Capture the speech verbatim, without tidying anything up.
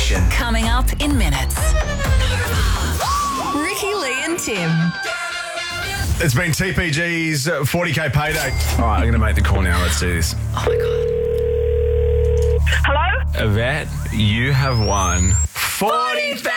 station. Coming up in minutes. Ricky, Lee and Tim. It's been T P G's forty K payday. All right, I'm going to make the call now. Let's do this. Oh, my God. Hello? Yvette, you have won forty thousand